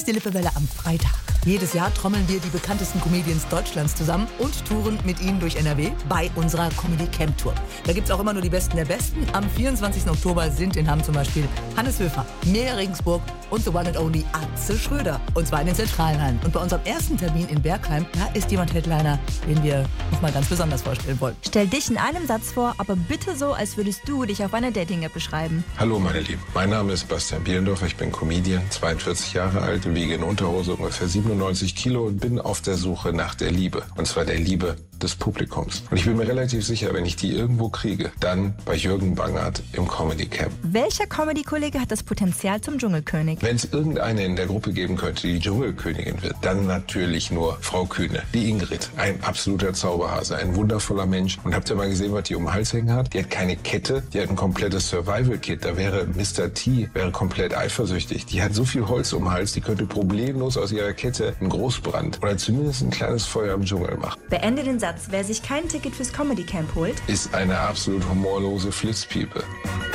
ist die Lippewelle am Freitag. Jedes Jahr trommeln wir die bekanntesten Comedians Deutschlands zusammen und touren mit ihnen durch NRW bei unserer Comedy Camp Tour. Da gibt es auch immer nur die Besten der Besten. Am 24. Oktober sind in Hamm zum Beispiel Hannes Höfer, Mia Regensburg und the one and only Atze Schröder. Und zwar in den Zentralhallen. Und bei unserem ersten Termin in Bergheim, da ist jemand Headliner, den wir uns mal ganz besonders vorstellen wollen. Stell dich in einem Satz vor, aber bitte so, als würdest du dich auf einer Dating-App beschreiben. Hallo meine Lieben, mein Name ist Bastian Bielendorfer, ich bin Comedian, 42 Jahre alt, wiege in Unterhose ungefähr 97 Kilo und bin auf der Suche nach der Liebe. Und zwar der Liebe des Publikums. Und ich bin mir relativ sicher, wenn ich die irgendwo kriege, dann bei Jürgen Bangert im Comedy Camp. Welcher Comedy-Kollege hat das Potenzial zum Dschungelkönig? Wenn es irgendeine in der Gruppe geben könnte, die Dschungelkönigin wird, dann natürlich nur Frau Kühne, die Ingrid. Ein absoluter Zauberhase, ein wundervoller Mensch. Und habt ihr mal gesehen, was die um den Hals hängen hat? Die hat keine Kette, die hat ein komplettes Survival-Kit. Da wäre Mr. T wäre komplett eifersüchtig. Die hat so viel Holz um den Hals, die könnte problemlos aus ihrer Kette einen Großbrand oder zumindest ein kleines Feuer im Dschungel machen. Beende den Satz. Wer sich kein Ticket fürs Comedy Camp holt, Ist eine absolut humorlose Flitzpiepe.